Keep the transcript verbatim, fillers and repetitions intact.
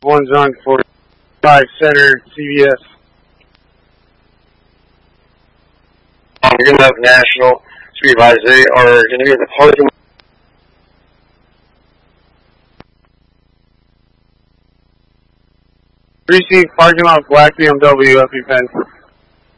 one's on for five Center C V S. Um, you're going to have National Supervise. They are going to be in the parking lot. Receive parking lot black B M W up your fence.